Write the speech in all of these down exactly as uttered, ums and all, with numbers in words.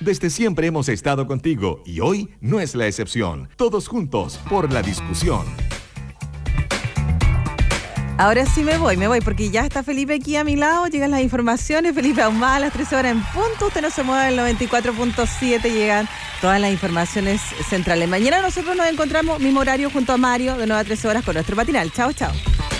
Desde siempre hemos estado contigo y hoy no es la excepción. Todos juntos por la discusión. Ahora sí me voy, me voy, porque ya está Felipe aquí a mi lado, llegan las informaciones, Felipe Ahumada a las trece horas en punto, usted no se mueve del noventa y cuatro punto siete, llegan todas las informaciones centrales. Mañana nosotros nos encontramos, mismo horario, junto a Mario, de nueve a trece horas con nuestro matinal. Chao, chao.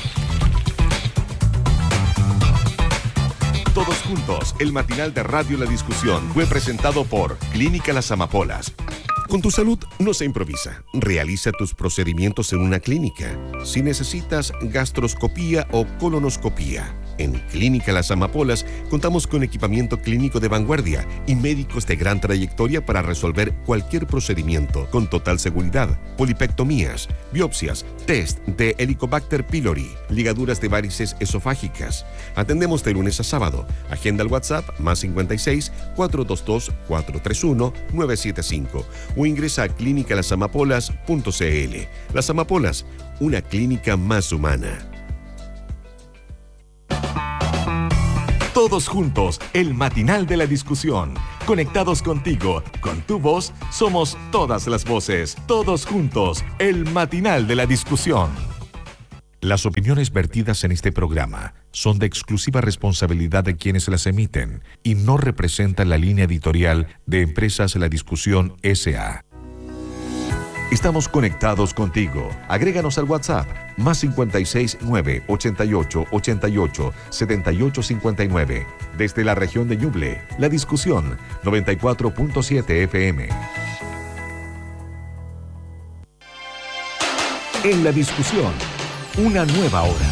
Todos juntos, el matinal de Radio La Discusión fue presentado por Clínica Las Amapolas. Con tu salud no se improvisa. Realiza tus procedimientos en una clínica. Si necesitas gastroscopía o colonoscopía, en Clínica Las Amapolas contamos con equipamiento clínico de vanguardia y médicos de gran trayectoria para resolver cualquier procedimiento con total seguridad. Polipectomías, biopsias, test de Helicobacter pylori, ligaduras de varices esofágicas. Atendemos de lunes a sábado. Agenda al WhatsApp más cincuenta y seis, cuatrocientos veintidós, cuatrocientos treinta y uno, novecientos setenta y cinco o ingresa a clínica las amapolas punto c l. Las Amapolas, una clínica más humana. Todos juntos, el matinal de la discusión. Conectados contigo, con tu voz, somos todas las voces. Todos juntos, el matinal de la discusión. Las opiniones vertidas en este programa son de exclusiva responsabilidad de quienes las emiten y no representan la línea editorial de Empresas La Discusión S A Estamos conectados contigo. Agréganos al WhatsApp más cincuenta y seis, nueve, ochenta y ocho, ochenta y ocho, setenta y ocho cincuenta y nueve. Desde la región de Ñuble, La Discusión, noventa y cuatro punto siete F M. En La Discusión, una nueva hora.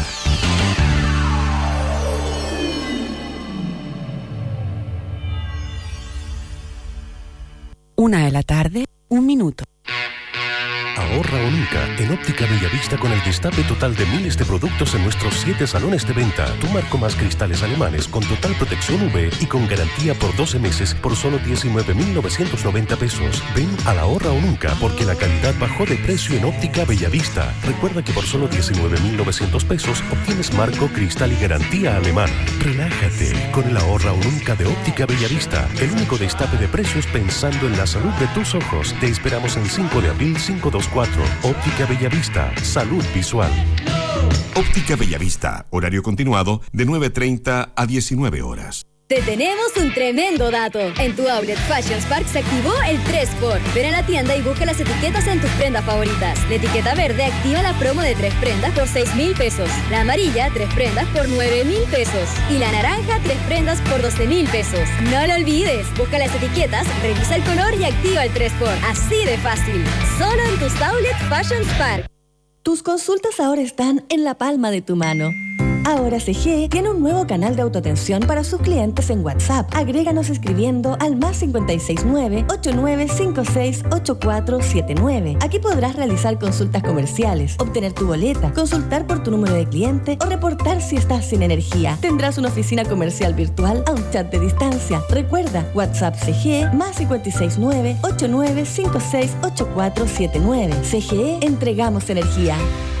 Una de la tarde, un minuto. Ahorra o nunca en Óptica Bellavista con el destape total de miles de productos en nuestros siete salones de venta. Tu marco más cristales alemanes con total protección U V y con garantía por doce meses por solo diecinueve mil novecientos noventa pesos. Ven a la Ahorra o nunca porque la calidad bajó de precio en Óptica Bellavista. Recuerda que por solo diecinueve mil novecientos pesos obtienes marco, cristal y garantía alemana. Relájate con el Ahorra o nunca de Óptica Bellavista. El único destape de precios pensando en la salud de tus ojos. Te esperamos en cinco de abril, quinientos veinticuatro. Óptica Bellavista, salud visual. Óptica Bellavista, horario continuado de nueve treinta a diecinueve horas. Te tenemos un tremendo dato. En tu outlet Fashion Spark se activó el tres por. Ven a la tienda y busca las etiquetas en tus prendas favoritas. La etiqueta verde activa la promo de tres prendas por seis mil pesos. La amarilla, tres prendas por nueve mil pesos. Y la naranja, tres prendas por doce mil pesos. No lo olvides. Busca las etiquetas, revisa el color y activa el tres por. Así de fácil. Solo en tus outlet Fashion Spark. Tus consultas ahora están en la palma de tu mano. Ahora C G E tiene un nuevo canal de autoatención para sus clientes en WhatsApp. Agréganos escribiendo al más cincuenta y seis, nueve, ochenta y nueve, cincuenta y seis, ochenta y cuatro setenta y nueve. Aquí podrás realizar consultas comerciales, obtener tu boleta, consultar por tu número de cliente o reportar si estás sin energía. Tendrás una oficina comercial virtual a un chat de distancia. Recuerda, WhatsApp C G E más cincuenta y seis, nueve, ochenta y nueve, cincuenta y seis, ochenta y cuatro setenta y nueve. C G E, entregamos energía.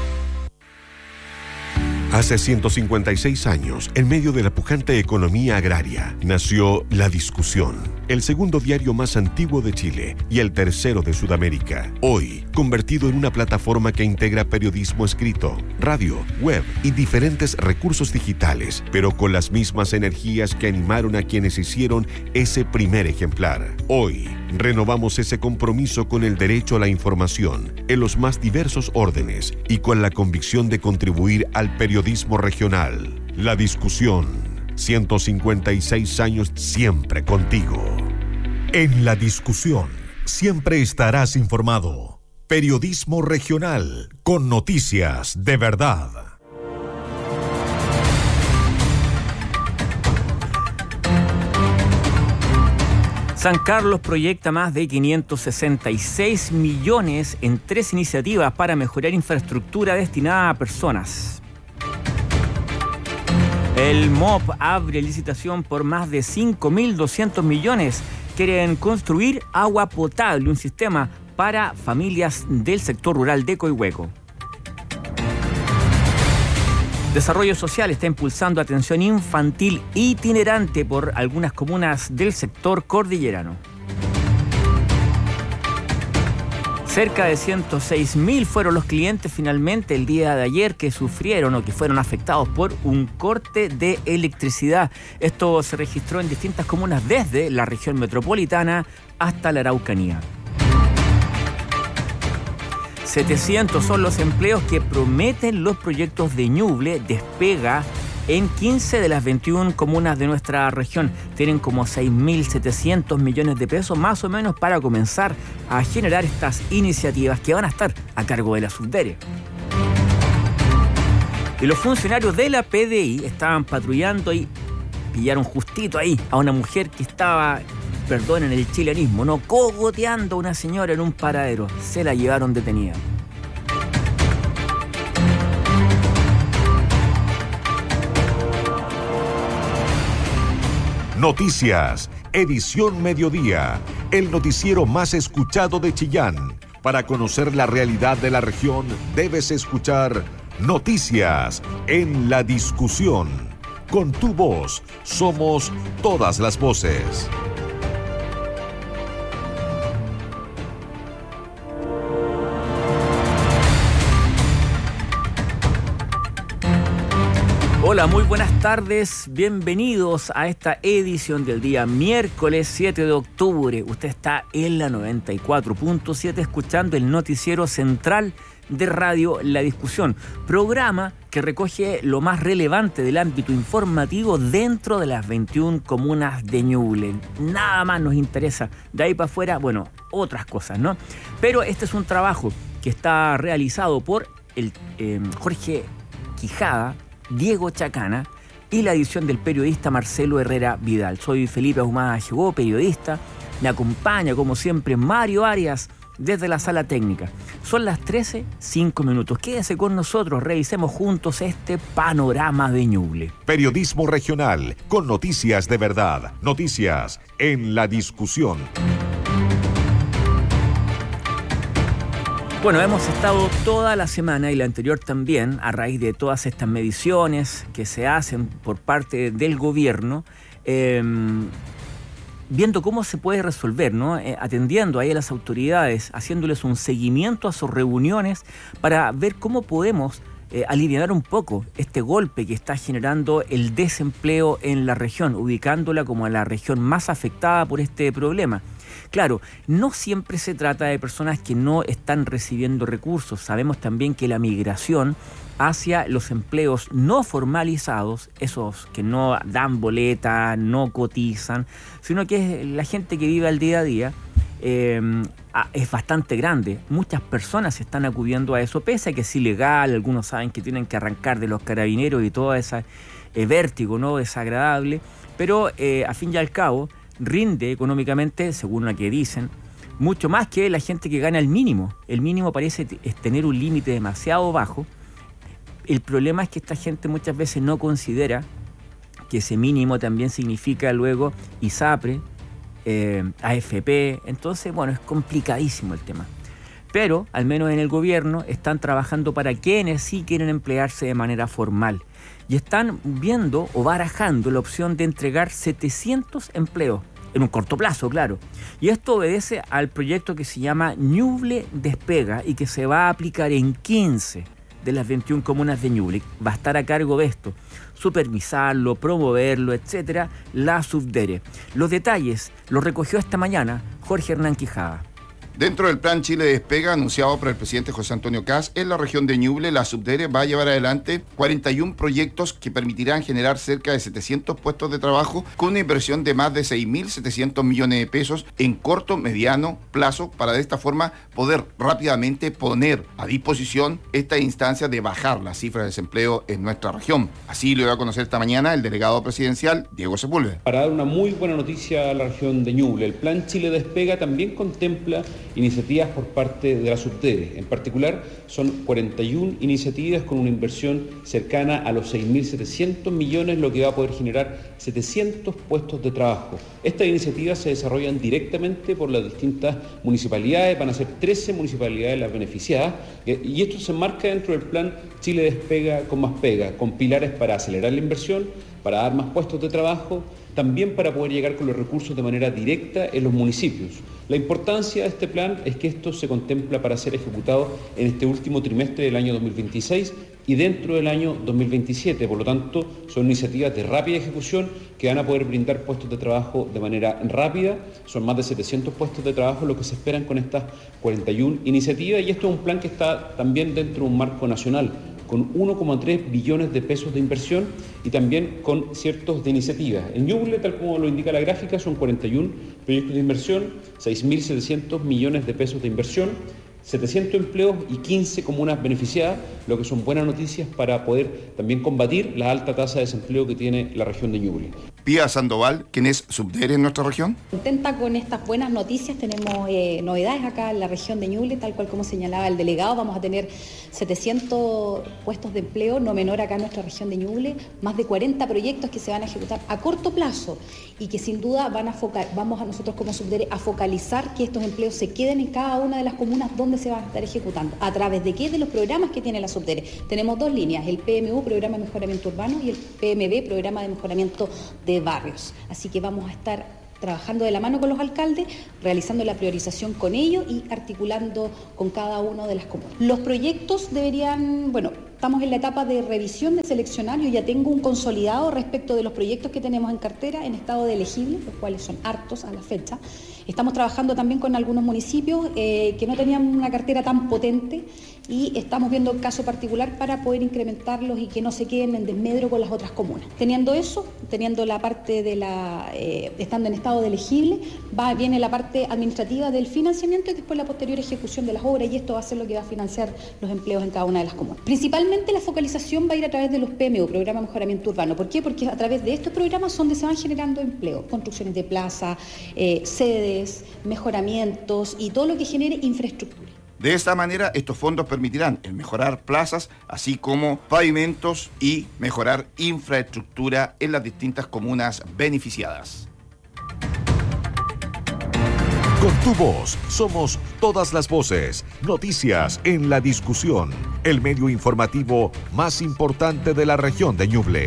Hace ciento cincuenta y seis años, en medio de la pujante economía agraria, nació La Discusión, el segundo diario más antiguo de Chile y el tercero de Sudamérica. Hoy, convertido en una plataforma que integra periodismo escrito, radio, web y diferentes recursos digitales, pero con las mismas energías que animaron a quienes hicieron ese primer ejemplar. Hoy, renovamos ese compromiso con el derecho a la información en los más diversos órdenes y con la convicción de contribuir al periodismo regional. La Discusión, ciento cincuenta y seis años siempre contigo. En La Discusión, siempre estarás informado. Periodismo regional con noticias de verdad. San Carlos proyecta más de quinientos sesenta y seis millones en tres iniciativas para mejorar infraestructura destinada a personas. El M O P abre licitación por más de cinco mil doscientos millones. Quieren construir agua potable, un sistema para familias del sector rural de Coihueco. Desarrollo Social está impulsando atención infantil itinerante por algunas comunas del sector cordillerano. Cerca de ciento seis mil fueron los clientes finalmente el día de ayer que sufrieron o que fueron afectados por un corte de electricidad. Esto se registró en distintas comunas desde la región metropolitana hasta la Araucanía. setecientos son los empleos que prometen los proyectos de Ñuble Despega en quince de las veintiuna comunas de nuestra región. Tienen como seis mil setecientos millones de pesos más o menos para comenzar a generar estas iniciativas que van a estar a cargo de la Subdere. Y los funcionarios de la P D I estaban patrullando y pillaron justito ahí a una mujer que estaba, perdonen el chilenismo, no cogoteando a una señora en un paradero. Se la llevaron detenida. Noticias, edición mediodía, el noticiero más escuchado de Chillán. Para conocer la realidad de la región, debes escuchar Noticias en la discusión. Con tu voz, somos todas las voces. Hola, muy buenas tardes, bienvenidos a esta edición del día miércoles siete de octubre. Usted está en la noventa y cuatro punto siete escuchando el noticiero central de Radio La Discusión, programa que recoge lo más relevante del ámbito informativo dentro de las veintiuna comunas de Ñuble. Nada más nos interesa, de ahí para afuera, bueno, otras cosas, ¿no? Pero este es un trabajo que está realizado por el eh, Jorge Quijada, Diego Chacana y la edición del periodista Marcelo Herrera Vidal. Soy Felipe Ahumada Llegó, periodista. Me acompaña, como siempre, Mario Arias desde la sala técnica. Son las trece, cinco minutos. Quédese con nosotros, revisemos juntos este panorama de Ñuble. Periodismo regional, con noticias de verdad. Noticias en la discusión. Bueno, hemos estado toda la semana y la anterior también, a raíz de todas estas mediciones que se hacen por parte del gobierno, eh, viendo cómo se puede resolver, ¿no? Eh, atendiendo ahí a las autoridades, haciéndoles un seguimiento a sus reuniones para ver cómo podemos eh, aliviar un poco este golpe que está generando el desempleo en la región, ubicándola como la región más afectada por este problema. Claro, no siempre se trata de personas que no están recibiendo recursos. Sabemos también que la migración hacia los empleos no formalizados, esos que no dan boleta, no cotizan, sino que es la gente que vive al día a día, eh, es bastante grande. Muchas personas están acudiendo a eso, pese a que es ilegal. Algunos saben que tienen que arrancar de los carabineros y todo ese eh, vértigo, ¿no?, desagradable, pero eh, a fin y al cabo rinde económicamente, según lo que dicen, mucho más que la gente que gana el mínimo. El mínimo parece t- es tener un límite demasiado bajo. El problema es que esta gente muchas veces no considera que ese mínimo también significa luego ISAPRE, eh, A F P. Entonces, bueno, es complicadísimo el tema. Pero, al menos en el gobierno, están trabajando para quienes sí quieren emplearse de manera formal. Y están viendo o barajando la opción de entregar setecientos empleos, en un corto plazo, claro. Y esto obedece al proyecto que se llama Ñuble Despega y que se va a aplicar en quince de las veintiuna comunas de Ñuble. Va a estar a cargo de esto, supervisarlo, promoverlo, etcétera, la Subdere. Los detalles los recogió esta mañana Jorge Hernán Quijada. Dentro del plan Chile Despega anunciado por el presidente José Antonio Kast, en la región de Ñuble, la Subdere va a llevar adelante cuarenta y uno proyectos que permitirán generar cerca de setecientos puestos de trabajo con una inversión de más de seis mil setecientos millones de pesos en corto, mediano plazo, para de esta forma poder rápidamente poner a disposición esta instancia de bajar la cifra de desempleo en nuestra región. Así lo dio a conocer esta mañana el delegado presidencial, Diego Sepúlveda. Para dar una muy buena noticia a la región de Ñuble, el plan Chile Despega también contempla iniciativas por parte de la Subdere. En particular, son cuarenta y una iniciativas con una inversión cercana a los seis mil setecientos millones, lo que va a poder generar setecientos puestos de trabajo. Estas iniciativas se desarrollan directamente por las distintas municipalidades, van a ser trece municipalidades las beneficiadas, y esto se enmarca dentro del plan Chile Despega con más pega, con pilares para acelerar la inversión, para dar más puestos de trabajo, también para poder llegar con los recursos de manera directa en los municipios. La importancia de este plan es que esto se contempla para ser ejecutado en este último trimestre del año dos mil veintiséis y dentro del año dos mil veintisiete. Por lo tanto, son iniciativas de rápida ejecución que van a poder brindar puestos de trabajo de manera rápida. Son más de setecientos puestos de trabajo lo que se esperan con estas cuarenta y una iniciativas, y esto es un plan que está también dentro de un marco nacional, con uno coma tres billones de pesos de inversión y también con ciertos de iniciativas. En Ñuble, tal como lo indica la gráfica, son cuarenta y uno proyectos de inversión, seis mil setecientos millones de pesos de inversión, setecientos empleos y quince comunas beneficiadas, lo que son buenas noticias para poder también combatir la alta tasa de desempleo que tiene la región de Ñuble. Pía Sandoval, quien es subdere en nuestra región. Contenta con estas buenas noticias, tenemos eh, novedades acá en la región de Ñuble, tal cual como señalaba el delegado, vamos a tener setecientos puestos de empleo, no menor acá en nuestra región de Ñuble, más de cuarenta proyectos que se van a ejecutar a corto plazo y que sin duda van a focal, vamos a nosotros como subdere a focalizar que estos empleos se queden en cada una de las comunas donde se van a estar ejecutando. ¿A través de qué? De los programas que tiene la subdere. Tenemos dos líneas, el P M U, Programa de Mejoramiento Urbano, y el P M B, Programa de Mejoramiento de Barrios. Así que vamos a estar trabajando de la mano con los alcaldes, realizando la priorización con ellos y articulando con cada uno de las comunas. Los proyectos deberían, bueno, estamos en la etapa de revisión, de seleccionar. Yo ya tengo un consolidado respecto de los proyectos que tenemos en cartera en estado de elegible, los cuales son hartos a la fecha. Estamos trabajando también con algunos municipios eh, que no tenían una cartera tan potente y estamos viendo el caso particular para poder incrementarlos y que no se queden en desmedro con las otras comunas. Teniendo eso, teniendo la parte de la, eh, estando en estado de elegible, va, viene la parte administrativa del financiamiento y después la posterior ejecución de las obras, y esto va a ser lo que va a financiar los empleos en cada una de las comunas. Principalmente la focalización va a ir a través de los P M U, Programa de Mejoramiento Urbano. ¿Por qué? Porque a través de estos programas son donde se van generando empleo, construcciones de plaza, eh, sedes, mejoramientos y todo lo que genere infraestructura. De esta manera, estos fondos permitirán el mejorar plazas, así como pavimentos y mejorar infraestructura en las distintas comunas beneficiadas. Con tu voz, somos todas las voces. Noticias en la discusión. El medio informativo más importante de la región de Ñuble.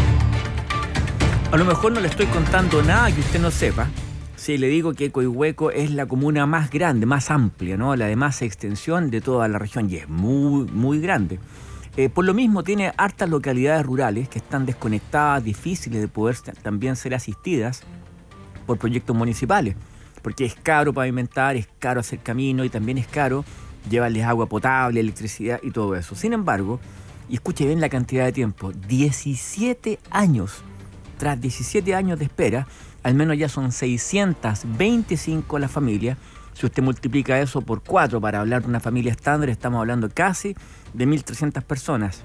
A lo mejor no le estoy contando nada que usted no sepa si le digo que Coihueco es la comuna más grande, más amplia, ¿no? La de más extensión de toda la región, y es muy, muy grande. Eh, por lo mismo tiene hartas localidades rurales que están desconectadas, difíciles de poder también ser asistidas por proyectos municipales, porque es caro pavimentar, es caro hacer camino y también es caro llevarles agua potable, electricidad y todo eso. Sin embargo, y escuche bien la cantidad de tiempo, diecisiete años, tras diecisiete años de espera, al menos ya son seiscientas veinticinco las familias. Si usted multiplica eso por cuatro para hablar de una familia estándar, estamos hablando casi de mil trescientas personas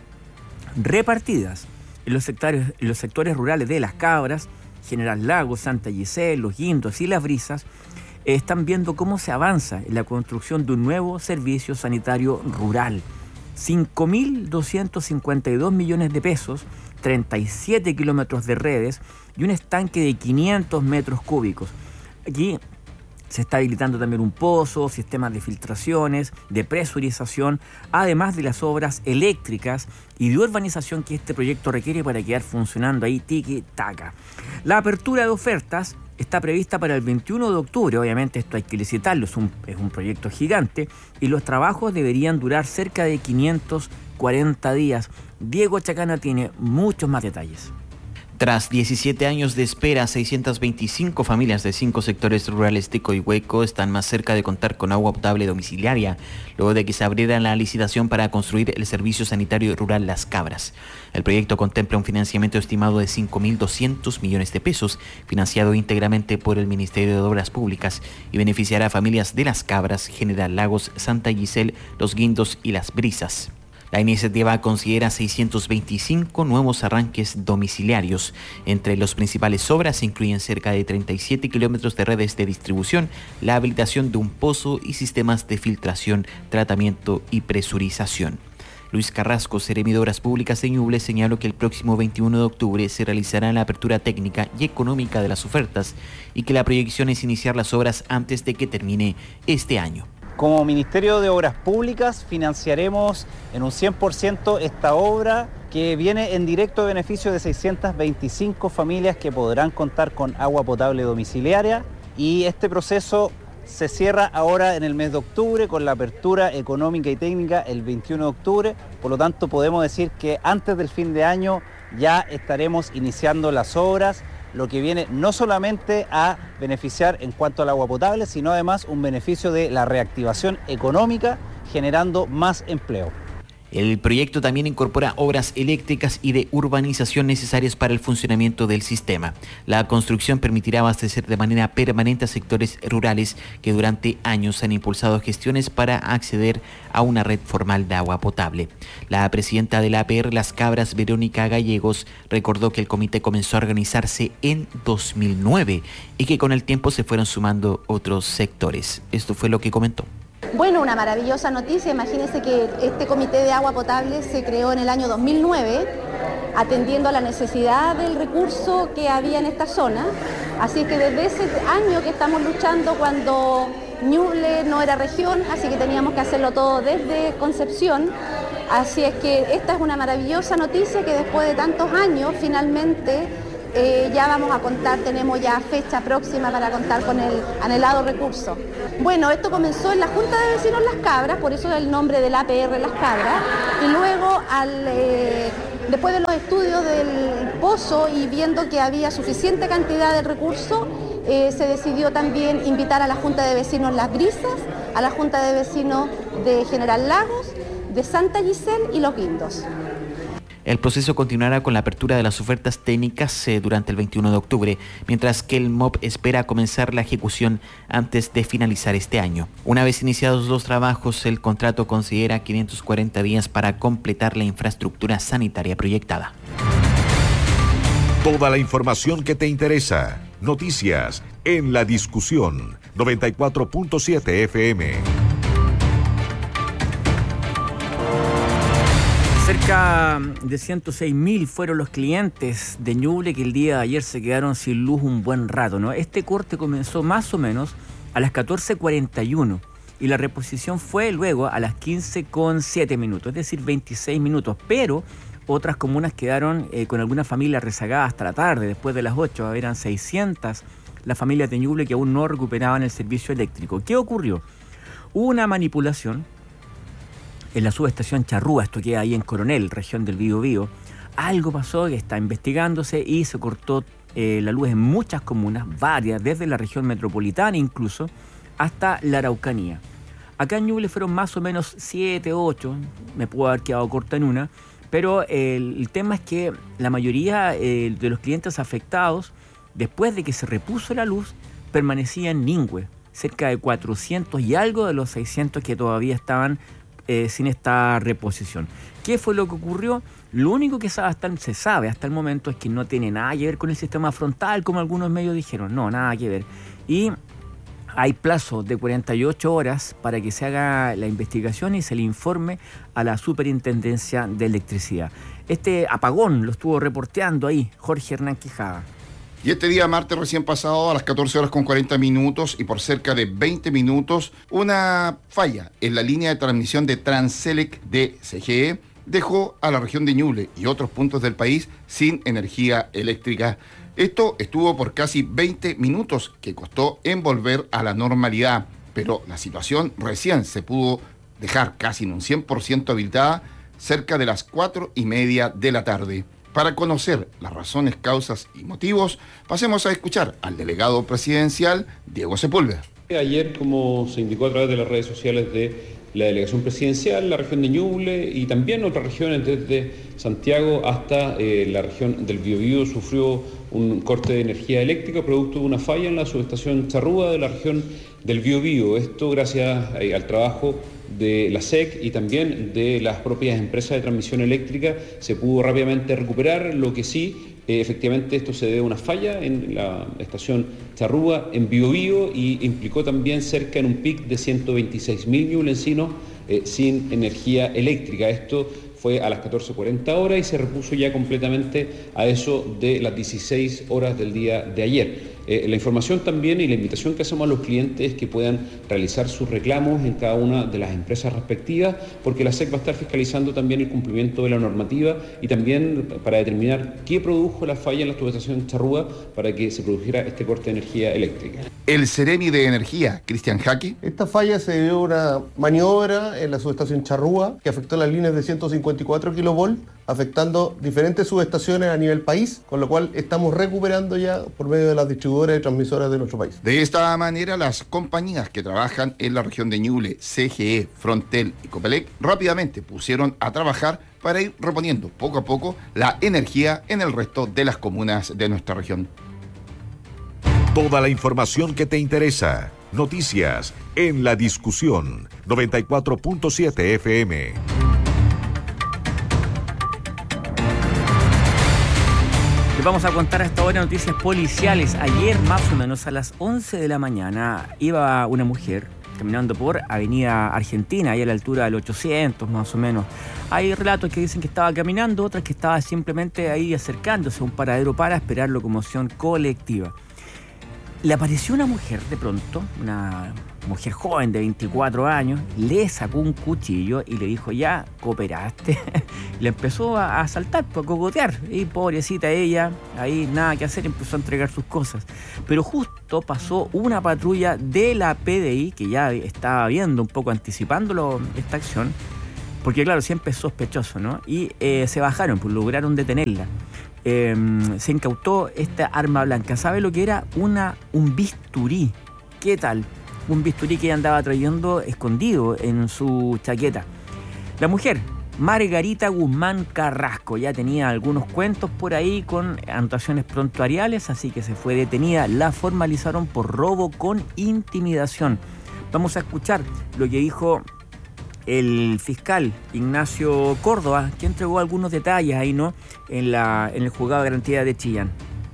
repartidas en los sectores, en los sectores rurales de Las Cabras, General Lagos, Santa Giselle, Los Guindos y Las Brisas. Eh, están viendo cómo se avanza en la construcción de un nuevo servicio sanitario rural. cinco mil doscientos cincuenta y dos millones de pesos, treinta y siete kilómetros de redes y un estanque de quinientos metros cúbicos. Aquí se está habilitando también un pozo, sistemas de filtraciones, de presurización, además de las obras eléctricas y de urbanización que este proyecto requiere para quedar funcionando ahí tiki-taka. La apertura de ofertas está prevista para el veintiuno de octubre, obviamente esto hay que licitarlo, es un, es un proyecto gigante y los trabajos deberían durar cerca de quinientos cuarenta días. Diego Chacana tiene muchos más detalles. Tras diecisiete años de espera, seiscientas veinticinco familias de cinco sectores rurales de Coihueco están más cerca de contar con agua potable domiciliaria, luego de que se abriera la licitación para construir el servicio sanitario rural Las Cabras. El proyecto contempla un financiamiento estimado de cinco mil doscientos millones de pesos, financiado íntegramente por el Ministerio de Obras Públicas, y beneficiará a familias de Las Cabras, General Lagos, Santa Giselle, Los Guindos y Las Brisas. La iniciativa considera seiscientos veinticinco nuevos arranques domiciliarios. Entre las principales obras se incluyen cerca de treinta y siete kilómetros de redes de distribución, la habilitación de un pozo y sistemas de filtración, tratamiento y presurización. Luis Carrasco, Seremi de Obras Públicas de Ñuble, señaló que el próximo veintiuno de octubre se realizará la apertura técnica y económica de las ofertas y que la proyección es iniciar las obras antes de que termine este año. Como Ministerio de Obras Públicas financiaremos en un cien por ciento esta obra que viene en directo beneficio de seiscientas veinticinco familias que podrán contar con agua potable domiciliaria, y este proceso se cierra ahora en el mes de octubre con la apertura económica y técnica el veintiuno de octubre, por lo tanto podemos decir que antes del fin de año ya estaremos iniciando las obras, lo que viene no solamente a beneficiar en cuanto al agua potable, sino además un beneficio de la reactivación económica, generando más empleo. El proyecto también incorpora obras eléctricas y de urbanización necesarias para el funcionamiento del sistema. La construcción permitirá abastecer de manera permanente a sectores rurales que durante años han impulsado gestiones para acceder a una red formal de agua potable. La presidenta de la A P R Las Cabras, Verónica Gallegos, recordó que el comité comenzó a organizarse en dos mil nueve y que con el tiempo se fueron sumando otros sectores. Esto fue lo que comentó. Bueno, una maravillosa noticia. Imagínense que este comité de agua potable se creó en el año dos mil nueve, atendiendo a la necesidad del recurso que había en esta zona. Así que desde ese año que estamos luchando cuando Ñuble no era región, así que teníamos que hacerlo todo desde Concepción. Así es que esta es una maravillosa noticia que después de tantos años finalmente Eh, ya vamos a contar, tenemos ya fecha próxima para contar con el anhelado recurso. Bueno, esto comenzó en la Junta de Vecinos Las Cabras, por eso es el nombre del A P R Las Cabras, y luego al, eh, después de los estudios del pozo y viendo que había suficiente cantidad de recursos, eh, se decidió también invitar a la Junta de Vecinos Las Brisas, a la Junta de Vecinos de General Lagos, de Santa Giselle y Los Guindos. El proceso continuará con la apertura de las ofertas técnicas eh, durante el veintiuno de octubre, mientras que el M O P espera comenzar la ejecución antes de finalizar este año. Una vez iniciados los trabajos, el contrato considera quinientos cuarenta días para completar la infraestructura sanitaria proyectada. Toda la información que te interesa. Noticias en La Discusión. noventa y cuatro punto siete F M. Cerca de ciento seis mil fueron los clientes de Ñuble que el día de ayer se quedaron sin luz un buen rato, ¿no? Este corte comenzó más o menos a las catorce cuarenta y uno y la reposición fue luego a las quince con siete minutos, es decir, veintiséis minutos, pero otras comunas quedaron eh, con algunas familias rezagadas hasta la tarde, después de las ocho, eran seiscientas las familias de Ñuble que aún no recuperaban el servicio eléctrico. ¿Qué ocurrió? Hubo una manipulación en la subestación Charrúa, esto queda ahí en Coronel, región del Biobío. Algo pasó que está investigándose y se cortó eh, la luz en muchas comunas, varias, desde la región metropolitana incluso, hasta la Araucanía. Acá en Ñuble fueron más o menos siete, ocho, me puedo haber quedado corta en una, pero el, el tema es que la mayoría eh, de los clientes afectados, después de que se repuso la luz, permanecían en Ningüe, cerca de cuatrocientos y algo de los seiscientos que todavía estaban Eh, sin esta reposición. ¿Qué fue lo que ocurrió? Lo único que sabe hasta, se sabe hasta el momento es que no tiene nada que ver con el sistema frontal, como algunos medios dijeron. No, nada que ver. Y hay plazo de cuarenta y ocho horas para que se haga la investigación y se le informe a la Superintendencia de Electricidad. Este apagón lo estuvo reporteando ahí Jorge Hernán Quijada. Y este día martes recién pasado a las catorce horas con cuarenta minutos y por cerca de veinte minutos, una falla en la línea de transmisión de Transelec de C G E dejó a la región de Ñuble y otros puntos del país sin energía eléctrica. Esto estuvo por casi veinte minutos, que costó en volver a la normalidad, pero la situación recién se pudo dejar casi en un cien por ciento habilitada cerca de las cuatro y media de la tarde. Para conocer las razones, causas y motivos, pasemos a escuchar al delegado presidencial, Diego Sepúlveda. Ayer, como se indicó a través de las redes sociales de la delegación presidencial, la región de Ñuble y también otras regiones desde Santiago hasta eh, la región del Biobío sufrió un corte de energía eléctrica producto de una falla en la subestación Charrúa de la región del Biobío. Esto gracias eh, al trabajo de la S E C y también de las propias empresas de transmisión eléctrica se pudo rápidamente recuperar, lo que sí, eh, efectivamente esto se debe a una falla en la estación Charrúa en Biobío y implicó también cerca en un pic de ciento veintiséis mil ñublencinos eh, sin energía eléctrica. Esto fue a las catorce cuarenta horas y se repuso ya completamente a eso de las dieciséis horas del día de ayer. Eh, la información también y la invitación que hacemos a los clientes es que puedan realizar sus reclamos en cada una de las empresas respectivas, porque la S E C va a estar fiscalizando también el cumplimiento de la normativa y también para determinar qué produjo la falla en la subestación Charrúa para que se produjera este corte de energía eléctrica. El Ceremi de Energía, Cristian Jaque. Esta falla se debió a una maniobra en la subestación Charrúa que afectó las líneas de ciento cincuenta y cuatro kilovolts, afectando diferentes subestaciones a nivel país, con lo cual estamos recuperando ya por medio de las distribuidoras y transmisoras de nuestro país. De esta manera, las compañías que trabajan en la región de Ñuble, C G E, Frontel y Copelec, rápidamente pusieron a trabajar para ir reponiendo poco a poco la energía en el resto de las comunas de nuestra región. Toda la información que te interesa. Noticias en La Discusión. noventa y cuatro punto siete F M. Les vamos a contar hasta ahora noticias policiales. Ayer, más o menos a las once de la mañana, iba una mujer caminando por Avenida Argentina, ahí a la altura del ochocientos más o menos. Hay relatos que dicen que estaba caminando, otras que estaba simplemente ahí acercándose a un paradero para esperar locomoción colectiva. Le apareció una mujer de pronto, una mujer joven de veinticuatro años, le sacó un cuchillo y le dijo, ya cooperaste. Le empezó a asaltar, a cogotear. Y pobrecita ella, ahí nada que hacer, empezó a entregar sus cosas. Pero justo pasó una patrulla de la P D I, que ya estaba viendo un poco, anticipándolo esta acción, porque claro, siempre es sospechoso, ¿no? Y eh, se bajaron, pues lograron detenerla. Eh, se incautó esta arma blanca. ¿Sabe lo que era? Una, un bisturí. ¿Qué tal? Un bisturí que ella andaba trayendo escondido en su chaqueta. La mujer, Margarita Guzmán Carrasco, ya tenía algunos cuentos por ahí con anotaciones prontuariales, así que se fue detenida. La formalizaron por robo con intimidación. Vamos a escuchar lo que dijo el fiscal Ignacio Córdoba, que entregó algunos detalles ahí, ¿no?, en, la, en el juzgado de garantía de Chillán.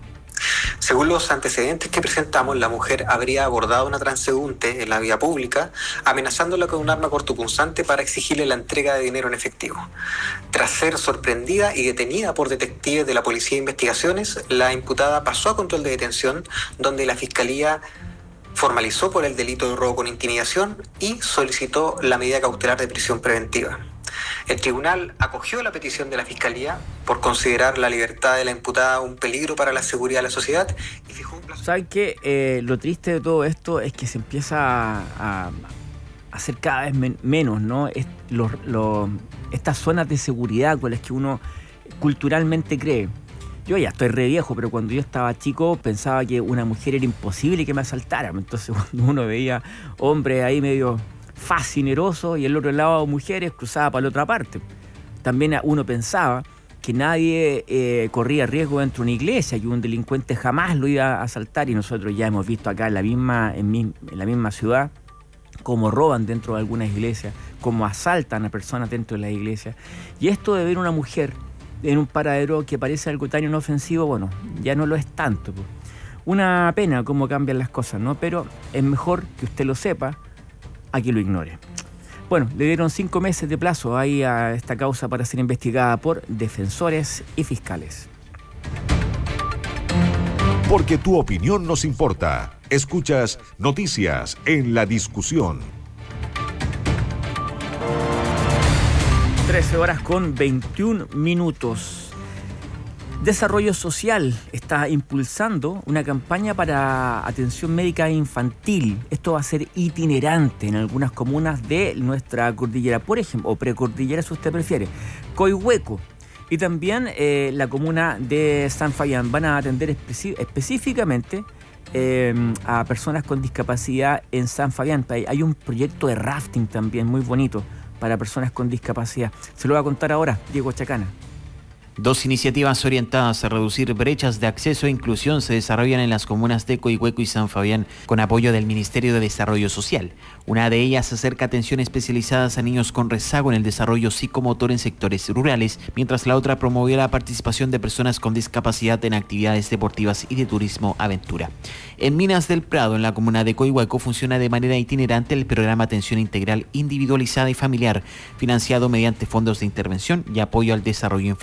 Según los antecedentes que presentamos, la mujer habría abordado a una transeúnte en la vía pública, amenazándola con un arma cortopunzante para exigirle la entrega de dinero en efectivo. Tras ser sorprendida y detenida por detectives de la Policía de Investigaciones, la imputada pasó a control de detención, donde la Fiscalía formalizó por el delito de robo con intimidación y solicitó la medida cautelar de prisión preventiva. El tribunal acogió la petición de la Fiscalía por considerar la libertad de la imputada un peligro para la seguridad de la sociedad y fijó un plazo. ¿Saben qué? Eh, lo triste de todo esto es que se empieza a, a hacer cada vez men- menos, ¿no? Es, lo, lo, estas zonas de seguridad con las que uno culturalmente cree. Yo ya estoy re viejo, pero cuando yo estaba chico pensaba que una mujer era imposible que me asaltara. Entonces cuando uno veía hombres ahí medio fascinerosos y el otro lado mujeres, cruzaba para la otra parte. También uno pensaba que nadie eh, corría riesgo dentro de una iglesia, que un delincuente jamás lo iba a asaltar, y nosotros ya hemos visto acá en la misma, en, mi, en la misma ciudad cómo roban dentro de algunas iglesias, cómo asaltan a personas dentro de las iglesias. Y esto de ver una mujer en un paradero que parece algo tan inofensivo, bueno, ya no lo es tanto. Pues. Una pena cómo cambian las cosas, ¿no? Pero es mejor que usted lo sepa a que lo ignore. Bueno, le dieron cinco meses de plazo ahí a esta causa para ser investigada por defensores y fiscales. Porque tu opinión nos importa. Escuchas Noticias en La Discusión. trece horas con veintiún minutos. Desarrollo Social está impulsando una campaña para atención médica infantil. Esto va a ser itinerante en algunas comunas de nuestra cordillera, por ejemplo, o precordillera si usted prefiere, Coihueco. Y también eh, la comuna de San Fabián. Van a atender especi- específicamente eh, a personas con discapacidad en San Fabián. Hay un proyecto de rafting también muy bonito para personas con discapacidad. Se lo va a contar ahora Diego Chacana. Dos iniciativas orientadas a reducir brechas de acceso e inclusión se desarrollan en las comunas de Coihueco y San Fabián con apoyo del Ministerio de Desarrollo Social. Una de ellas acerca atención especializadas a niños con rezago en el desarrollo psicomotor en sectores rurales, mientras la otra promovió la participación de personas con discapacidad en actividades deportivas y de turismo aventura. En Minas del Prado, en la comuna de Coihueco, funciona de manera itinerante el programa Atención Integral Individualizada y Familiar, financiado mediante fondos de intervención y apoyo al desarrollo infantil.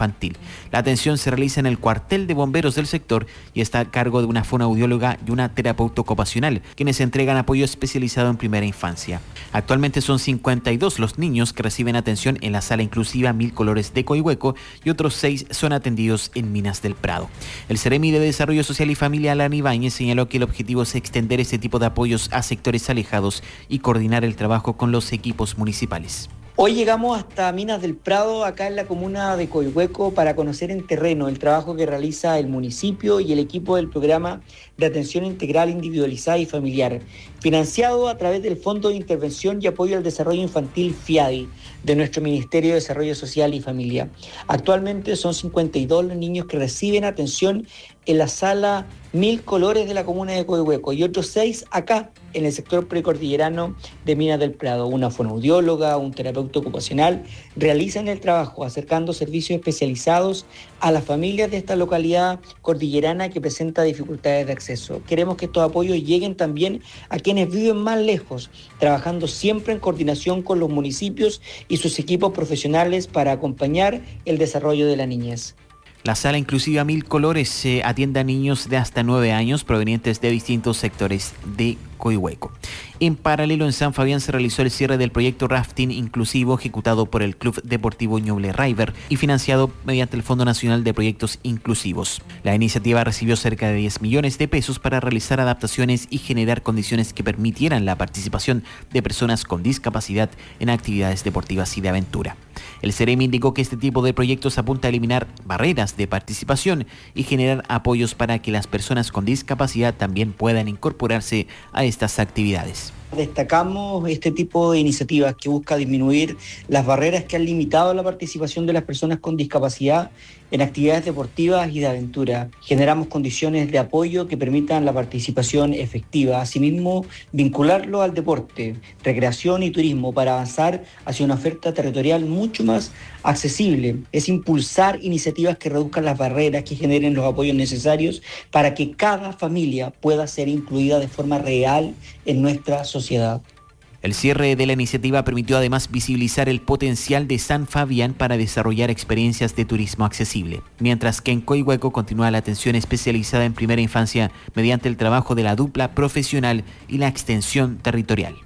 La atención se realiza en el cuartel de bomberos del sector y está a cargo de una fonoaudióloga y una terapeuta ocupacional, quienes entregan apoyo especializado en primera infancia. Actualmente son cincuenta y dos los niños que reciben atención en la sala inclusiva Mil Colores de Coihueco y otros seis son atendidos en Minas del Prado. El Ceremi de Desarrollo Social y Familia, Alan Ibáñez, señaló que el objetivo es extender este tipo de apoyos a sectores alejados y coordinar el trabajo con los equipos municipales. Hoy llegamos hasta Minas del Prado, acá en la comuna de Coihueco, para conocer en terreno el trabajo que realiza el municipio y el equipo del programa de atención integral, individualizada y familiar, financiado a través del Fondo de Intervención y Apoyo al Desarrollo Infantil FIADI de nuestro Ministerio de Desarrollo Social y Familia. Actualmente son cincuenta y dos los niños que reciben atención en la sala Mil Colores de la comuna de Coihueco y otros seis acá en el sector precordillerano de Minas del Prado. Una fonoaudióloga, un terapeuta ocupacional realizan el trabajo acercando servicios especializados a las familias de esta localidad cordillerana que presenta dificultades de acceso. Queremos que estos apoyos lleguen también a quienes viven más lejos, trabajando siempre en coordinación con los municipios y sus equipos profesionales para acompañar el desarrollo de la niñez. La sala inclusiva Mil Colores se atiende a niños de hasta nueve años provenientes de distintos sectores de Coihueco. En paralelo, en San Fabián se realizó el cierre del proyecto Rafting Inclusivo ejecutado por el Club Deportivo Ñuble River y financiado mediante el Fondo Nacional de Proyectos Inclusivos. La iniciativa recibió cerca de diez millones de pesos para realizar adaptaciones y generar condiciones que permitieran la participación de personas con discapacidad en actividades deportivas y de aventura. El Ceremi indicó que este tipo de proyectos apunta a eliminar barreras de participación y generar apoyos para que las personas con discapacidad también puedan incorporarse a estas actividades. Destacamos este tipo de iniciativas que busca disminuir las barreras que han limitado la participación de las personas con discapacidad en actividades deportivas y de aventura. Generamos condiciones de apoyo que permitan la participación efectiva. Asimismo, vincularlo al deporte, recreación y turismo para avanzar hacia una oferta territorial mucho más accesible. Es impulsar iniciativas que reduzcan las barreras, que generen los apoyos necesarios para que cada familia pueda ser incluida de forma real en nuestra sociedad. El cierre de la iniciativa permitió además visibilizar el potencial de San Fabián para desarrollar experiencias de turismo accesible, mientras que en Coihueco continúa la atención especializada en primera infancia mediante el trabajo de la dupla profesional y la extensión territorial.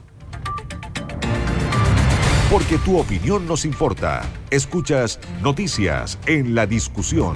Porque tu opinión nos importa. Escuchas Noticias en la Discusión.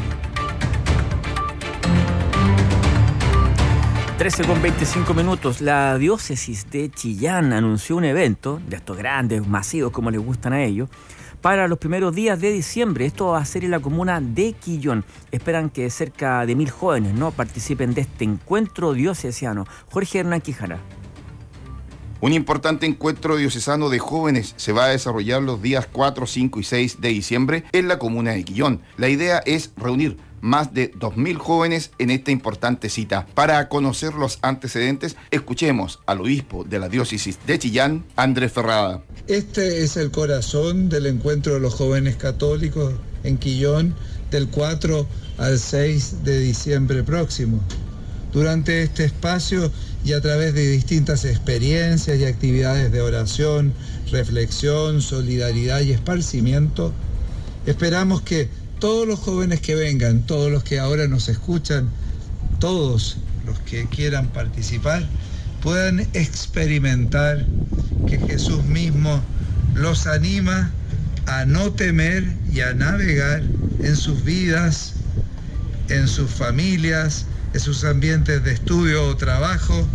trece con veinticinco minutos. La diócesis de Chillán anunció un evento de estos grandes, masivos, como les gustan a ellos, para los primeros días de diciembre. Esto va a ser en la comuna de Quillón. Esperan que cerca de mil jóvenes, ¿no?, participen de este encuentro diocesano. Jorge Hernán Quijana. Un importante encuentro diocesano de jóvenes se va a desarrollar los días cuatro, cinco y seis de diciembre en la comuna de Quillón. La idea es reunir más de dos mil jóvenes en esta importante cita. Para conocer los antecedentes, escuchemos al obispo de la diócesis de Chillán, Andrés Ferrada. Este es el corazón del encuentro de los jóvenes católicos en Quillón del cuatro al seis de diciembre próximo. Durante este espacio y a través de distintas experiencias y actividades de oración, reflexión, solidaridad y esparcimiento, esperamos que todos los jóvenes que vengan, todos los que ahora nos escuchan, todos los que quieran participar, puedan experimentar que Jesús mismo los anima a no temer y a navegar en sus vidas, en sus familias, en sus ambientes de estudio o trabajo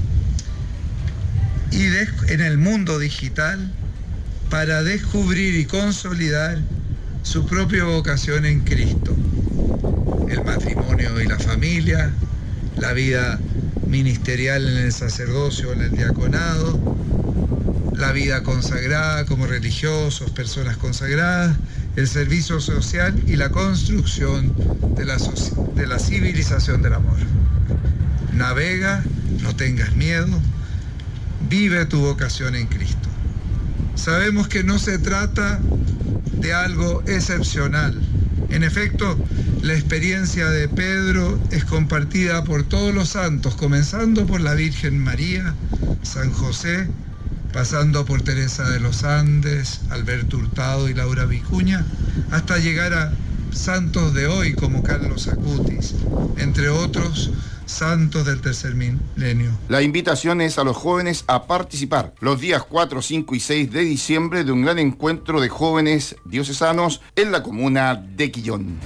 y de, en el mundo digital para descubrir y consolidar su propia vocación en Cristo. El matrimonio y la familia, la vida ministerial en el sacerdocio, en el diaconado, la vida consagrada como religiosos, personas consagradas, el servicio social y la construcción de la, de la civilización del amor. Navega, no tengas miedo, vive tu vocación en Cristo. Sabemos que no se trata de algo excepcional. En efecto, la experiencia de Pedro es compartida por todos los santos, comenzando por la Virgen María, San José, pasando por Teresa de los Andes, Alberto Hurtado y Laura Vicuña, hasta llegar a santos de hoy como Carlos Acutis, entre otros santos del tercer milenio. La invitación es a los jóvenes a participar los días cuatro, cinco y seis de diciembre de un gran encuentro de jóvenes diocesanos en la comuna de Quillón.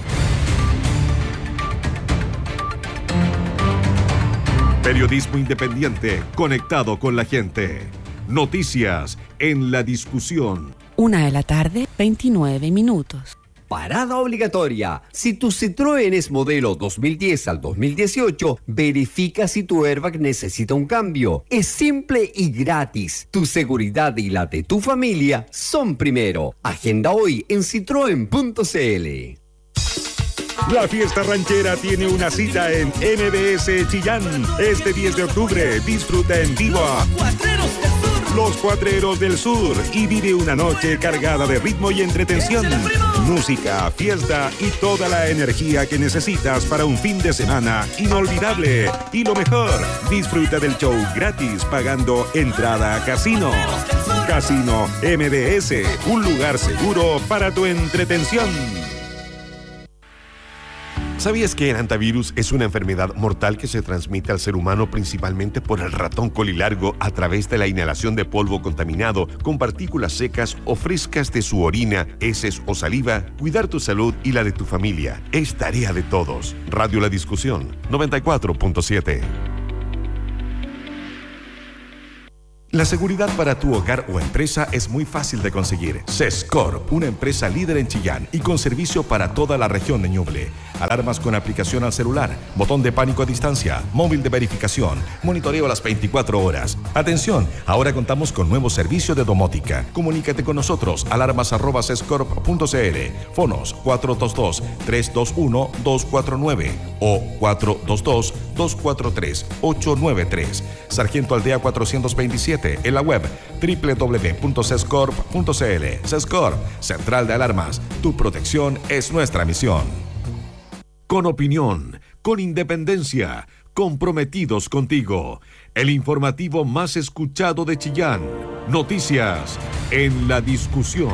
Periodismo independiente, conectado con la gente. Noticias en la discusión. Una de la tarde, veintinueve minutos. Parada obligatoria. Si tu Citroën es modelo dos mil diez al dos mil dieciocho, verifica si tu airbag necesita un cambio. Es simple y gratis. Tu seguridad y la de tu familia son primero. Agenda hoy en citroen punto c l. La fiesta ranchera tiene una cita en M B S Chillán. Este diez de octubre disfruta en vivo a Los Cuatreros del Sur y vive una noche cargada de ritmo y entretención. Música, fiesta y toda la energía que necesitas para un fin de semana inolvidable. Y lo mejor, disfruta del show gratis pagando entrada a casino. Casino M B S, un lugar seguro para tu entretención. ¿Sabías que el hantavirus es una enfermedad mortal que se transmite al ser humano principalmente por el ratón colilargo a través de la inhalación de polvo contaminado con partículas secas o frescas de su orina, heces o saliva? Cuidar tu salud y la de tu familia es tarea de todos. Radio La Discusión, noventa y cuatro punto siete. La seguridad para tu hogar o empresa es muy fácil de conseguir. Sescorp, una empresa líder en Chillán y con servicio para toda la región de Ñuble. Alarmas con aplicación al celular, botón de pánico a distancia, móvil de verificación, monitoreo a las veinticuatro horas. Atención, ahora contamos con nuevo servicio de domótica. Comunícate con nosotros, alarmas arroba sescorp punto c l, fonos cuatro dos dos, tres dos uno, dos cuatro nueve o cuatro dos dos, dos cuatro tres, ocho nueve tres. Sargento Aldea cuatrocientos veintisiete. En la web doble u doble u doble u punto sescorp punto c l. Sescorp, Central de Alarmas. Tu protección es nuestra misión. Con opinión, con independencia, comprometidos contigo. El informativo más escuchado de Chillán. Noticias en la discusión.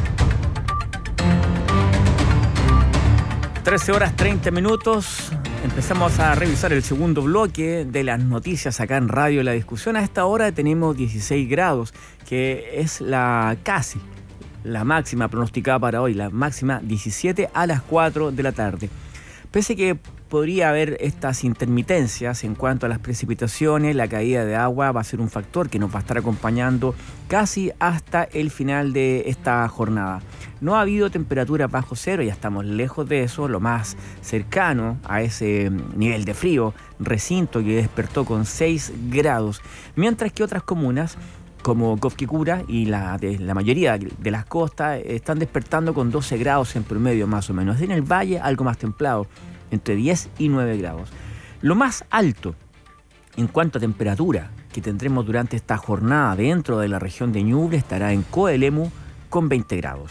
trece horas treinta minutos. Empezamos a revisar el segundo bloque de las noticias acá en Radio La Discusión. A esta hora tenemos dieciséis grados, que es la casi la máxima pronosticada para hoy, la máxima diecisiete a las cuatro de la tarde. Pese que podría haber estas intermitencias en cuanto a las precipitaciones, la caída de agua va a ser un factor que nos va a estar acompañando casi hasta el final de esta jornada. No ha habido temperaturas bajo cero, ya estamos lejos de eso, lo más cercano a ese nivel de frío, recinto que despertó con seis grados, mientras que otras comunas como Cofquicura y la, de, la mayoría de las costas están despertando con doce grados en promedio más o menos. En el valle algo más templado, entre diez y nueve grados. Lo más alto en cuanto a temperatura que tendremos durante esta jornada dentro de la región de Ñuble estará en Coelemu con veinte grados.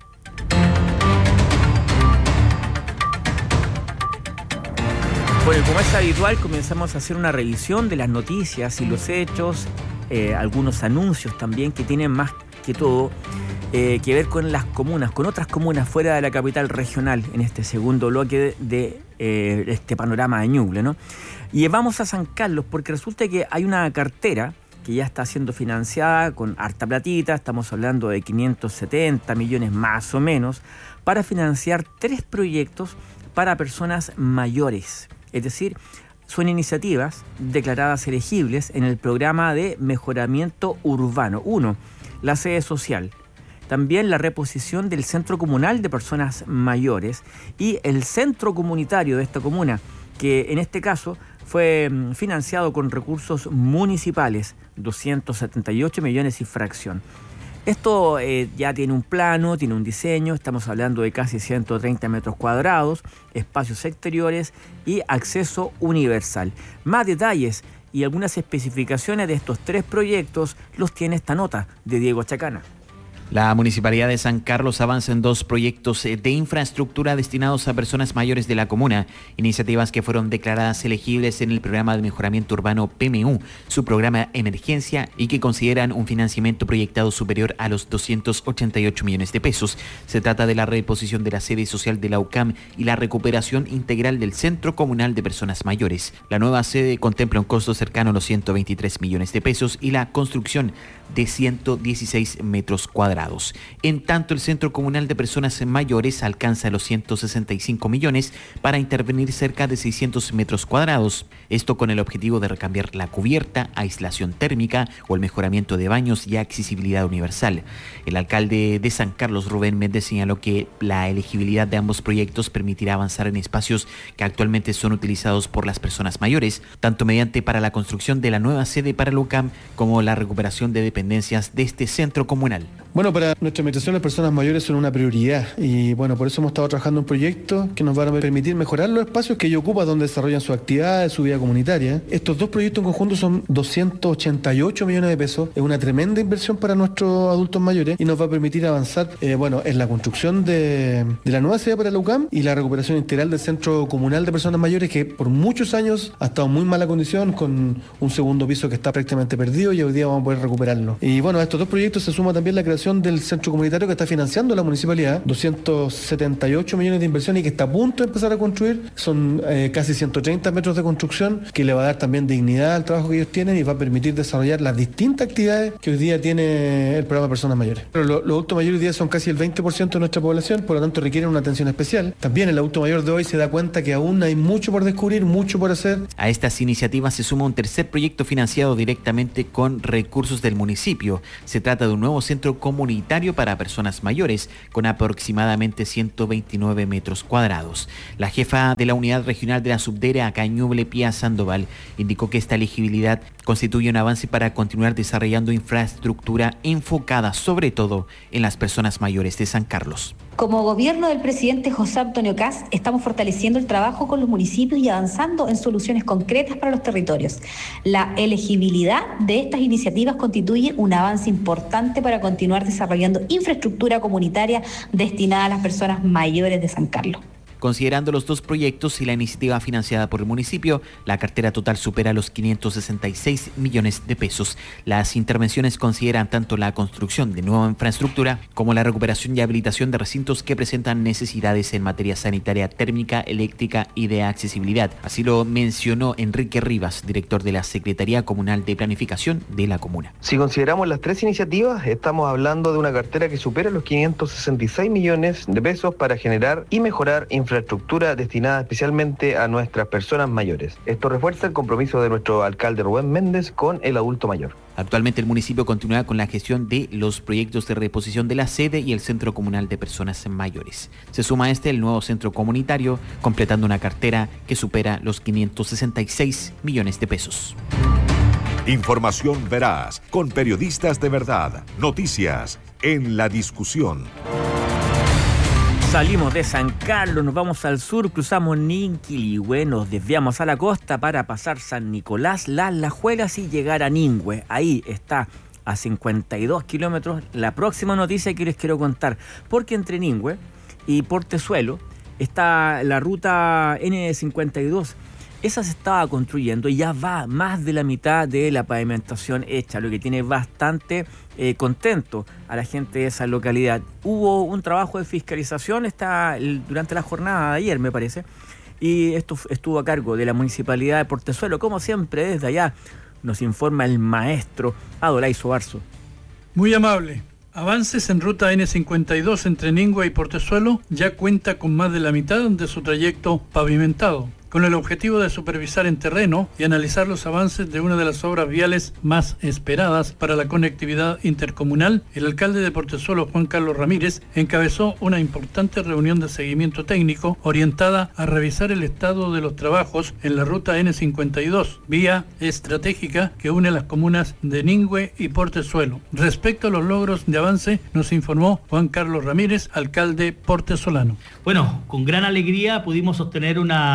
Bueno, como es habitual, comenzamos a hacer una revisión de las noticias y los hechos, eh, algunos anuncios también que tienen más que todo eh, que ver con las comunas, con otras comunas fuera de la capital regional en este segundo bloque de, de eh, este panorama de Ñuble, ¿no? Y vamos a San Carlos porque resulta que hay una cartera que ya está siendo financiada con harta platita, estamos hablando de quinientos setenta millones más o menos, para financiar tres proyectos para personas mayores. Es decir, son iniciativas declaradas elegibles en el programa de mejoramiento urbano. Uno, la sede social. También la reposición del centro comunal de personas mayores y el centro comunitario de esta comuna, que en este caso fue financiado con recursos municipales, doscientos setenta y ocho millones y fracción. Esto eh, ya tiene un plano, tiene un diseño, estamos hablando de casi ciento treinta metros cuadrados, espacios exteriores y acceso universal. Más detalles y algunas especificaciones de estos tres proyectos los tiene esta nota de Diego Chacana. La Municipalidad de San Carlos avanza en dos proyectos de infraestructura destinados a personas mayores de la comuna, iniciativas que fueron declaradas elegibles en el Programa de Mejoramiento Urbano P M U, su programa Emergencia, y que consideran un financiamiento proyectado superior a los doscientos ochenta y ocho millones de pesos. Se trata de la reposición de la sede social de la U C A M y la recuperación integral del Centro Comunal de Personas Mayores. La nueva sede contempla un costo cercano a los ciento veintitrés millones de pesos y la construcción de ciento dieciséis metros cuadrados. En tanto, el Centro Comunal de Personas Mayores alcanza los ciento sesenta y cinco millones para intervenir cerca de seiscientos metros cuadrados. Esto con el objetivo de recambiar la cubierta, aislación térmica o el mejoramiento de baños y accesibilidad universal. El alcalde de San Carlos, Rubén Méndez, señaló que la elegibilidad de ambos proyectos permitirá avanzar en espacios que actualmente son utilizados por las personas mayores, tanto mediante para la construcción de la nueva sede para el U C A M como la recuperación de dependencias de este centro comunal. Bueno, para nuestra administración las personas mayores son una prioridad y bueno, por eso hemos estado trabajando en un proyecto que nos va a permitir mejorar los espacios que ellos ocupan donde desarrollan su actividad, su vida comunitaria. Estos dos proyectos en conjunto son doscientos ochenta y ocho millones de pesos, es una tremenda inversión para nuestros adultos mayores y nos va a permitir avanzar eh, bueno, en la construcción de, de la nueva sede para la U C A M y la recuperación integral del Centro Comunal de Personas Mayores, que por muchos años ha estado en muy mala condición, con un segundo piso que está prácticamente perdido y hoy día vamos a poder recuperarlo. Y bueno, a estos dos proyectos se suma también la creación del centro comunitario que está financiando la municipalidad, doscientos setenta y ocho millones de inversión y que está a punto de empezar a construir. Son eh, casi ciento treinta metros de construcción que le va a dar también dignidad al trabajo que ellos tienen y va a permitir desarrollar las distintas actividades que hoy día tiene el programa de personas mayores. Pero lo, los adultos mayores hoy día son casi el veinte por ciento de nuestra población, por lo tanto requieren una atención especial. También el adulto mayor de hoy se da cuenta que aún hay mucho por descubrir, mucho por hacer. A estas iniciativas se suma un tercer proyecto financiado directamente con recursos del municipio. Se trata de un nuevo centro comunitario para personas mayores con aproximadamente ciento veintinueve metros cuadrados. La jefa de la unidad regional de la Subdere acá en Ñuble, Pía Sandoval, indicó que esta elegibilidad constituye un avance para continuar desarrollando infraestructura enfocada sobre todo en las personas mayores de San Carlos. Como gobierno del presidente José Antonio Kast, estamos fortaleciendo el trabajo con los municipios y avanzando en soluciones concretas para los territorios. La elegibilidad de estas iniciativas constituye un avance importante para continuar desarrollando infraestructura comunitaria destinada a las personas mayores de San Carlos. Considerando los dos proyectos y la iniciativa financiada por el municipio, la cartera total supera los quinientos sesenta y seis millones de pesos. Las intervenciones consideran tanto la construcción de nueva infraestructura como la recuperación y habilitación de recintos que presentan necesidades en materia sanitaria, térmica, eléctrica y de accesibilidad. Así lo mencionó Enrique Rivas, director de la Secretaría Comunal de Planificación de la comuna. Si consideramos las tres iniciativas, estamos hablando de una cartera que supera los quinientos sesenta y seis millones de pesos para generar y mejorar infraestructura infraestructura destinada especialmente a nuestras personas mayores. Esto refuerza el compromiso de nuestro alcalde Rubén Méndez con el adulto mayor. Actualmente el municipio continúa con la gestión de los proyectos de reposición de la sede y el Centro Comunal de Personas Mayores. Se suma a este el nuevo centro comunitario, completando una cartera que supera los quinientos sesenta y seis millones de pesos. Información veraz, con periodistas de verdad. Noticias en la discusión. Salimos de San Carlos, nos vamos al sur, cruzamos Ninquilihue, nos desviamos a la costa para pasar San Nicolás, Las Lajuelas y llegar a Ningüe. Ahí está, a cincuenta y dos kilómetros, la próxima noticia que les quiero contar. Porque entre Ningüe y Portezuelo está la ruta ene cincuenta y dos. Esa se estaba construyendo y ya va más de la mitad de la pavimentación hecha, lo que tiene bastante eh, contento a la gente de esa localidad. Hubo un trabajo de fiscalización esta, el, durante la jornada de ayer, me parece, y esto estuvo a cargo de la Municipalidad de Portezuelo. Como siempre, desde allá nos informa el maestro Adolay Sobarzo. Muy amable. Avances en ruta ene cincuenta y dos entre Ningüe y Portezuelo ya cuenta con más de la mitad de su trayecto pavimentado, con el objetivo de supervisar en terreno y analizar los avances de una de las obras viales más esperadas para la conectividad intercomunal. El alcalde de Portezuelo, Juan Carlos Ramírez, encabezó una importante reunión de seguimiento técnico orientada a revisar el estado de los trabajos en la ruta ene cincuenta y dos, vía estratégica que une las comunas de Ningüe y Portezuelo. Respecto a los logros de avance, nos informó Juan Carlos Ramírez, alcalde portezolano. Bueno, con gran alegría pudimos sostener una reunión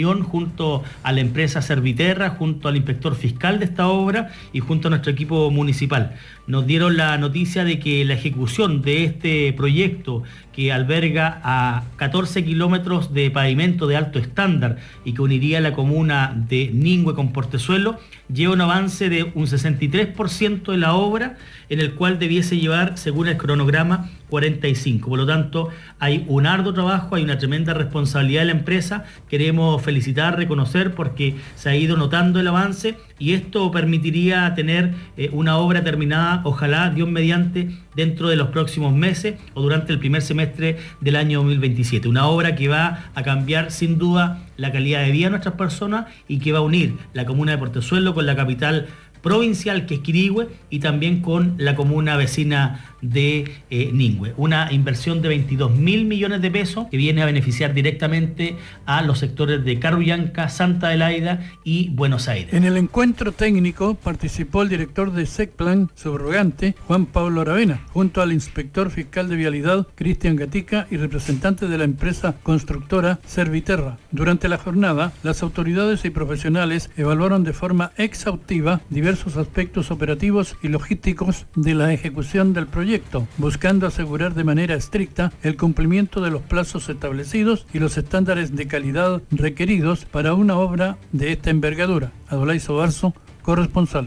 reunión junto a la empresa Serviterra, junto al inspector fiscal de esta obra y junto a nuestro equipo municipal. Nos dieron la noticia de que la ejecución de este proyecto, que alberga a catorce kilómetros de pavimento de alto estándar y que uniría la comuna de Ningüe con Portezuelo, lleva un avance de un sesenta y tres por ciento de la obra, en el cual debiese llevar, según el cronograma, cuarenta y cinco. Por lo tanto, hay un arduo trabajo, hay una tremenda responsabilidad de la empresa. Queremos felicitar, reconocer, porque se ha ido notando el avance y esto permitiría tener eh, una obra terminada, ojalá, Dios mediante, dentro de los próximos meses o durante el primer semestre del año dos mil veintisiete. Una obra que va a cambiar sin duda la calidad de vida de nuestras personas y que va a unir la comuna de Portezuelo con la capital provincial, que es Quirihue, y también con la comuna vecina de eh, Ningüe. Una inversión de veintidós mil millones de pesos que viene a beneficiar directamente a los sectores de Carullanca, Santa Adelaida y Buenos Aires. En el encuentro técnico participó el director de SECPLAN subrogante, Juan Pablo Aravena, junto al inspector fiscal de Vialidad, Cristian Gatica, y representantes de la empresa constructora Serviterra. Durante la jornada, las autoridades y profesionales evaluaron de forma exhaustiva diversos aspectos operativos y logísticos de la ejecución del proyecto, buscando asegurar de manera estricta el cumplimiento de los plazos establecidos y los estándares de calidad requeridos para una obra de esta envergadura. Adolay Sobarzo, corresponsal.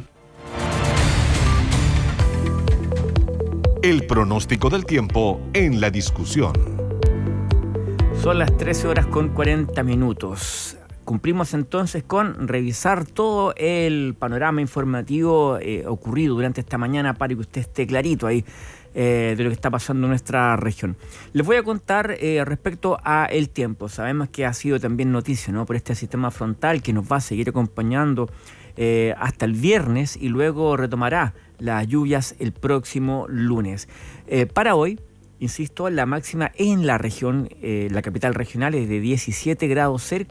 El pronóstico del tiempo en la discusión. Son las trece horas con cuarenta minutos. Cumplimos entonces con revisar todo el panorama informativo eh, ocurrido durante esta mañana para que usted esté clarito ahí eh, de lo que está pasando en nuestra región. Les voy a contar eh, respecto a el tiempo. Sabemos que ha sido también noticia, ¿no?, por este sistema frontal que nos va a seguir acompañando eh, hasta el viernes y luego retomará las lluvias el próximo lunes. Eh, para hoy, insisto, la máxima en la región, eh, la capital regional, es de diecisiete grados cerca